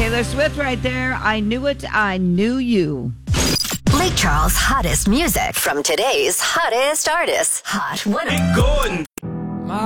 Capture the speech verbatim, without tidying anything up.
Taylor Swift right there. I knew it. I knew you. Lake Charles' hottest music from today's hottest artists. Hot one. Gordon.